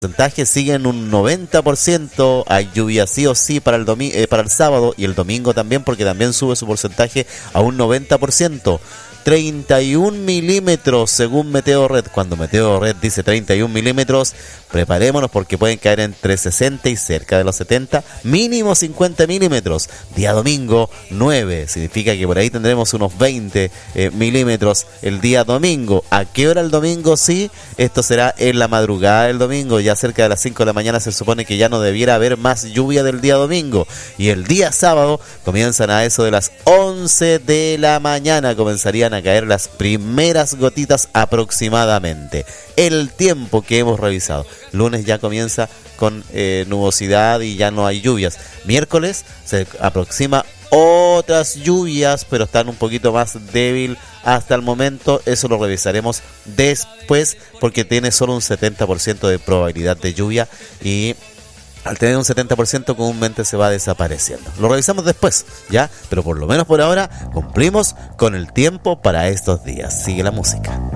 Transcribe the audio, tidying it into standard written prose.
porcentajes siguen un 90%, hay lluvia sí o sí para el sábado y el domingo también, porque también sube su porcentaje a un 90%. 31 milímetros según Meteo Red. Cuando Meteo Red dice 31 milímetros, preparémonos porque pueden caer entre 60 y cerca de los 70, mínimo 50 milímetros. Día domingo 9, significa que por ahí tendremos unos 20 milímetros el día domingo. ¿A qué hora el domingo? Sí, esto será en la madrugada del domingo, ya cerca de las 5 de la mañana se supone que ya no debiera haber más lluvia del día domingo. Y el día sábado comienzan a eso de las 11 de la mañana, comenzarían a caer las primeras gotitas aproximadamente. El tiempo que hemos revisado. Lunes ya comienza con nubosidad y ya no hay lluvias. Miércoles se aproxima otras lluvias, pero están un poquito más débil hasta el momento. Eso lo revisaremos después porque tiene solo un 70% de probabilidad de lluvia y al tener un 70% comúnmente se va desapareciendo. Lo revisamos después, ¿ya? Pero por lo menos por ahora cumplimos con el tiempo para estos días. Sigue la música.